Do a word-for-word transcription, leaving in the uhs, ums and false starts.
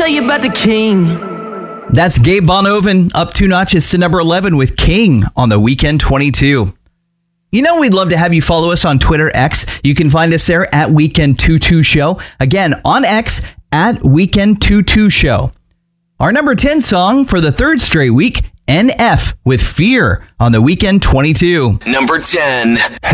tell you about the king. That's Gabe Von Oven up two notches to number eleven with King on the Weekend twenty-two. You know, we'd love to have you follow us on Twitter X. You can find us there at Weekend twenty-two Show. Again, on X at Weekend twenty-two Show. Our number ten song for the third straight week, N F with Fear on the Weekend twenty-two. Number ten.